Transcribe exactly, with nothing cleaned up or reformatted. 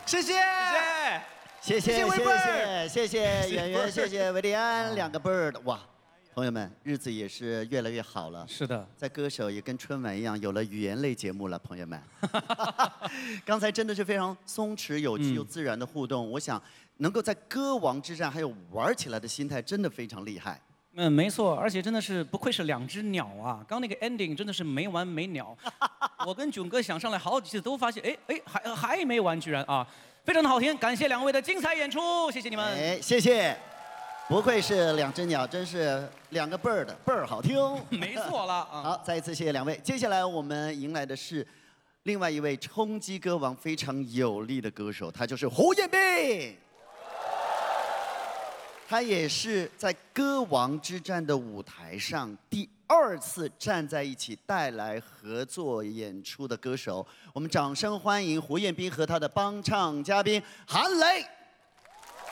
谢谢， 谢谢，谢谢，谢谢，谢谢演员，谢谢维利安，两个 bird， 哇！ 朋友们，日子也是越来越好了。 是的， 在歌手也跟春晚一样，有了语言类节目了，朋友们。刚才真的是非常松弛、有趣又自然的互动。嗯、我想，能够在歌王之战还有玩起来的心态，真的非常厉害。 嗯，没错，而且真的是不愧是两只鸟啊！刚那个 ending 真的是没完没了。我跟囧哥想上来好几次，都发现，哎哎，还还没完，居然啊，非常的好听。感谢两位的精彩演出，谢谢你们。 哎，谢谢。 不愧是两只鸟，真是两个 bird， 倍儿好听。 没错了啊！ 好，再一次谢谢两位。接下来我们迎来的是另外一位冲击歌王非常有力的歌手，他就是胡彦斌。他也是在歌王之战的舞台上第二次站在一起带来合作演出的歌手。我们掌声欢迎胡彦斌和他的帮唱嘉宾韩磊。